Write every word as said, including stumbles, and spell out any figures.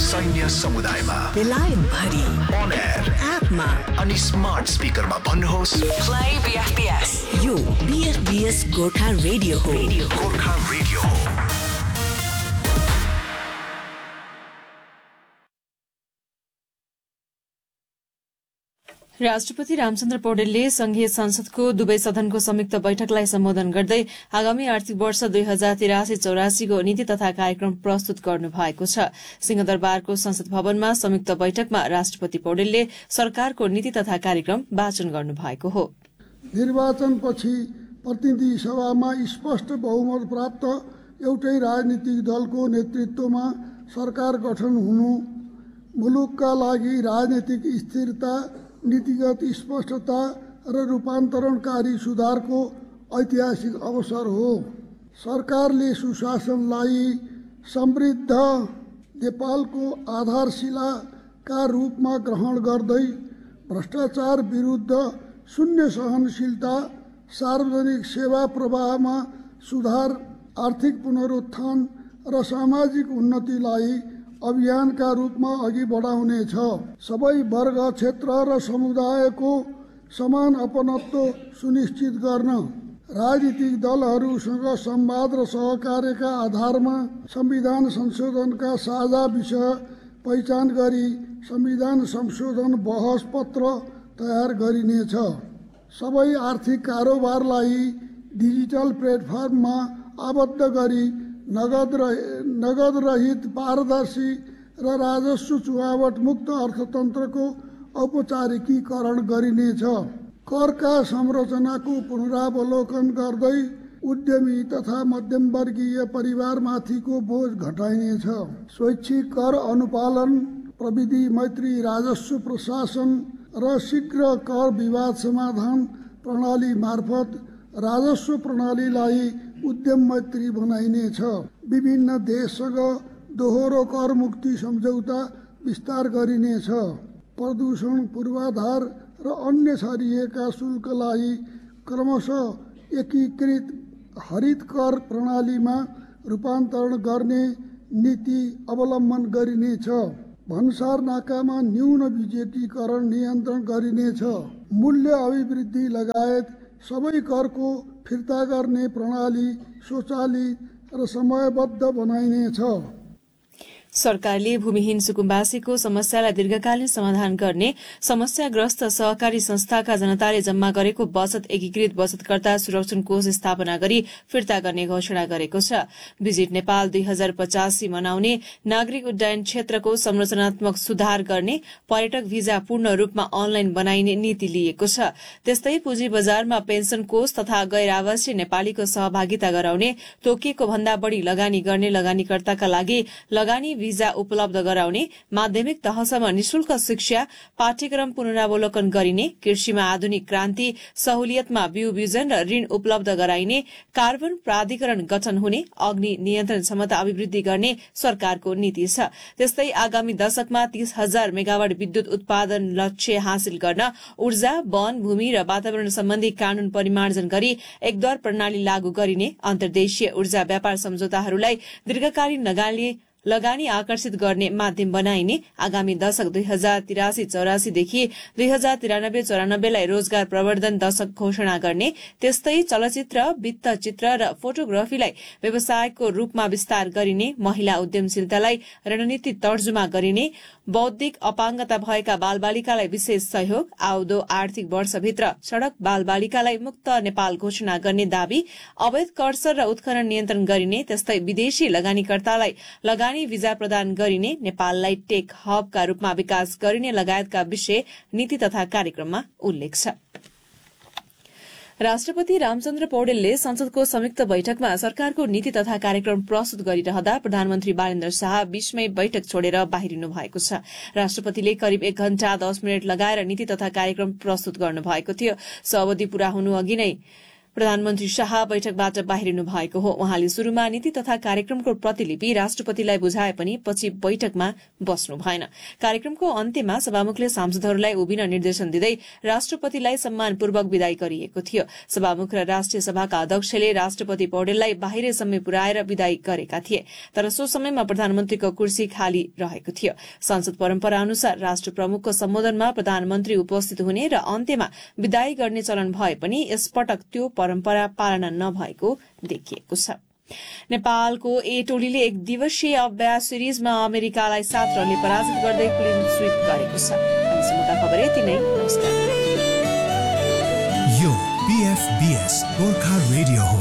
सैन्य समुदायमा, बेलायत भरि, on air, एपमा अनि स्मार्ट स्पिकरमा भन्नुहोस् play B F B S। यो B F B S Gorkha radio हो। गोर्खा रेडियो हो। राष्ट्रपति रामचन्द्र पौडेलले संघीय संसदको दुवै सदनको संयुक्त बैठकलाई सम्बोधन गर्दै आगामी आर्थिक वर्ष दुई हजार तिरासी चौरासीको नीति तथा कार्यक्रम प्रस्तुत गर्नु भएको छ। सिंहदरबारको संसद भवनमा संयुक्त बैठकमा राष्ट्रपति पौडेलले सरकारको नीति तथा कार्यक्रम वाचन गर्नु भएको हो। निर्वाचनपछि प्रतिनिधि सभामा स्पष्ट बहुमत प्राप्त एउटै राजनीतिक दलको नेतृत्वमा सरकार गठन हुनु मुलुकका लागि राजनीतिक स्थिरता, नीतिगत स्पष्टता र रूपान्तरणकारी सुधारको ऐतिहासिक अवसर हो। सरकारले सुशासनलाई समृद्ध नेपालको आधारशिलाका रूपमा ग्रहण गर्दै भ्रष्टाचार विरुद्ध शून्य सहनशीलता, सार्वजनिक सेवा प्रवाहमा सुधार, आर्थिक पुनरुत्थान र सामाजिक उन्नतिलाई अभियानका रूपमा अघि बढाउनेछ। सबै वर्ग, क्षेत्र र समुदायको समान अपनत्व सुनिश्चित गर्न राजनीतिक दलहरूसँग संवाद र सहकार्यका आधारमा संविधान संशोधनका साझा विषय पहिचान गरी संविधान संशोधन बहस पत्र तयार गरिनेछ। सबै आर्थिक कारोबारलाई डिजिटल प्लेटफर्ममा आबद्ध गरी नगद र नगद रहित, पारदर्शी र राजस्व चुहावट मुक्त अर्थतन्त्रको औपचारिकीकरण गरिनेछ। करका संरचनाको पुनरावलोकन गर्दै उद्यमी तथा मध्यमवर्गीय परिवारमाथिको बोझ घटाइनेछ। स्वैच्छिक कर अनुपालन, प्रविधि मैत्री राजस्व प्रशासन र शीघ्र कर विवाद समाधान प्रणाली मार्फत राजस्व प्रणालीलाई उद्यम मैत्री बनाइनेछ। विभिन्न देशसँग दोहोरो कर मुक्ति सम्झौता विस्तार गरिनेछ। प्रदूषण पूर्वाधार र अन्य छरिएका शुल्कलाई क्रमशः एकीकृत हरित कर प्रणालीमा रूपान्तरण गर्ने नीति अवलम्बन गरिनेछ। भन्सार नाकामा न्यून विजेटीकरण नियन्त्रण गरिनेछ। मूल्य अभिवृद्धि लगायत सबै करको फिर्ता गर्ने प्रणाली स्वचालित र समयबद्ध बनाइनेछ। सरकारले भूमिहीन सुकुम्बासीको समस्यालाई दीर्घकालीन समाधान गर्ने समस्याग्रस्त सहकारी संस्थाका जनताले जम्मा गरेको बचत एकीकृत बचतकर्ता सुरक्षण कोष स्थापना गरी फिर्ता गर्ने घोषणा गरेको छ। भिजिट नेपाल दुई हजार पचासी मनाउने नागरिक उड्डयन क्षेत्रको संरचनात्मक सुधार गर्ने, पर्यटक भिजा पूर्ण रूपमा अनलाइन बनाइने नीति लिएको छ। त्यस्तै पुँजी बजारमा पेन्सन कोष तथा गैर आवासीय नेपालीको सहभागिता गराउने, तोकिएको भन्दा बढ़ी लगानी गर्ने लगानीकर्ताका लागि लगानी भिजा उपलब्ध गराउने, माध्यमिक तहसम्म निशुल्क शिक्षा पाठ्यक्रम पुनरावलोकन गरिने, कृषिमा आधुनिक क्रान्ति, सहुलियतमा बिउ बिजन र ऋण उपलब्ध गराइने, कार्बन प्राधिकरण गठन हुने, अग्नि नियन्त्रण क्षमता अभिवृद्धि गर्ने सरकारको नीति छ। त्यस्तै आगामी दशकमा तीस हजार मेगावाट विद्युत उत्पादन लक्ष्य हासिल गर्न ऊर्जा, वन, भूमि र वातावरण सम्बन्धी कानून परिमार्जन गरी एकद्वार प्रणाली लागू गरिने, अन्तर्देशीय ऊर्जा व्यापार सम्झौताहरूलाई दीर्घकालीन लगानी लगानी आकर्षित गर्ने माध्यम बनाइने, आगामी दशक दुई हजार तिरासी चौरासीदेखि दुई हजार तिरानब्बे चौरानब्बेलाई रोजगार प्रवर्धन दशक घोषणा गर्ने, त्यस्तै चलचित्र, वृत्तचित्र र फोटोग्राफीलाई व्यवसायको रूपमा विस्तार गरिने, महिला उद्यमशीलतालाई रणनीति तर्जुमा गरिने, बौद्धिक अपाङ्गता भएका बालबालिकालाई विशेष सहयोग, आउँदो आर्थिक वर्षभित्र सड़क बालबालिकालाई मुक्त नेपाल घोषणा गर्ने दावी, अवैध कर्सर र उत्खनन नियन्त्रण गरिने, त्यस्तै विदेशी लगानीकर्तालाई लगानी भिजा प्रदान गरिने, नेपाललाई टेक हबका रूपमा विकास गरिने लगायतका विषय नीति तथा कार्यक्रममा उल्लेख छ। राष्ट्रपति रामचन्द्र पौडेलले संसदको संयुक्त बैठकमा सरकारको नीति तथा कार्यक्रम प्रस्तुत गरिरहँदा प्रधानमन्त्री बालेन्द्र शाह बीचमै बैठक छोडेर बाहिरिनु भएको छ। राष्ट्रपतिले करिब एक घण्टा दस मिनट लगाएर नीति तथा कार्यक्रम प्रस्तुत गर्नुभएको थियो। सो अवधि पूरा हुनु अघि नै प्रधानमन्त्री शाह बैठकबाट बाहिरिनु भएको हो। उहाँले शुरूमा नीति तथा कार्यक्रमको प्रतिलिपि राष्ट्रपतिलाई बुझाए पनि पछि बैठकमा बस्नु भएन। कार्यक्रमको अन्त्यमा सभामुखले सांसदहरूलाई उभिन निर्देशन दिँदै राष्ट्रपतिलाई सम्मानपूर्वक विदाई गरिएको थियो। सभामुख र राष्ट्रिय सभाका अध्यक्षले राष्ट्रपति पौडेललाई बाहिरसम्म पुर्याएर विदाई गरेका थिए, तर सो समयमा प्रधानमन्त्रीको कुर्सी खाली रहेको थियो। संसद परम्परा अनुसार राष्ट्र प्रमुखको सम्बोधनमा प्रधानमन्त्री उपस्थित हुने र अन्त्यमा विदाई गर्ने चलन भए पनि यसपटक त्यो परम्परा पालना नभएको देखिएको छ। नेपालको ए टोलीले एक दिवसीय अभ्यास सिरिजमा अमेरिकालाई सात रनले पराजित गर्दै क्लिन स्वीप गरेको छ। अहिलेसम्मका खबर यति नै। नमस्कार। यो बीएफबीएस गोर्खा रेडियो हो।